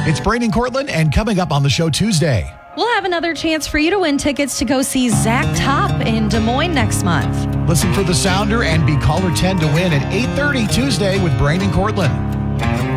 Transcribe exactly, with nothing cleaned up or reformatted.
It's Brandon Cortland, and coming up on the show Tuesday. We'll have another chance for you to win tickets to go see Zach Top in Des Moines next month. Listen for The Sounder and be caller ten to win at eight thirty Tuesday with Brandon Cortland.